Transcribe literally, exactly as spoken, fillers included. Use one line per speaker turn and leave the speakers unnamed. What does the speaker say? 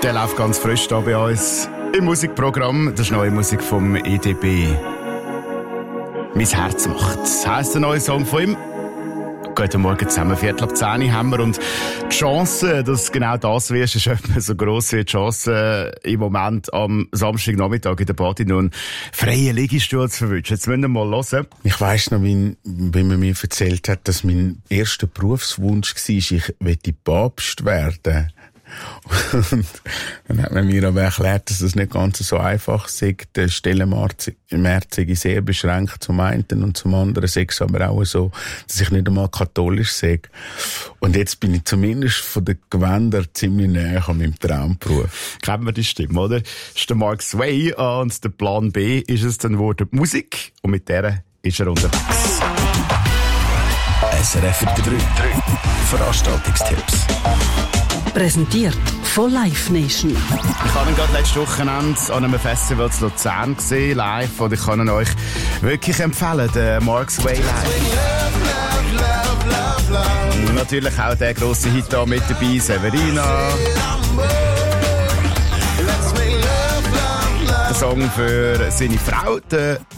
Der läuft ganz frisch hier bei uns im Musikprogramm. Das ist neue Musik vom E D B. «Mein Herz macht». Das heisst der neue Song von ihm. Guten Morgen zusammen, Viertel ab zehn haben wir. Und die Chance, dass genau das wirst, ist etwa so gross wie die Chance, im Moment am Samstagnachmittag in der Party noch einen freien Liegestuhl zu verwünschen. Jetzt müssen wir mal hören.
Ich weiss noch, wie, wie man mir erzählt hat, dass mein erster Berufswunsch war, ich möchte Papst werden. Und dann hat man mir aber erklärt, dass das nicht ganz so einfach ist. Der Stellenmarkt ist sehr beschränkt zum einen und zum anderen sei es aber auch so, dass ich nicht einmal katholisch sei. Und jetzt bin ich zumindest von den Gewändern ziemlich näher an meinem Traumberuf.
Kennen wir die Stimme, oder? Das ist der Mark Sway und der Plan B ist es dann geworden, die Musik. Und mit der ist er unterwegs.
S R F drei. Veranstaltungstipps.
Präsentiert von Live Nation.
Ich habe ihn gerade letztes Wochenende an einem Festival zu Luzern gesehen, live. Und ich kann ihn euch wirklich empfehlen, den Mark Sway live. Natürlich auch der grosse Hit da mit dabei, Severina. Der Song für seine Frau, der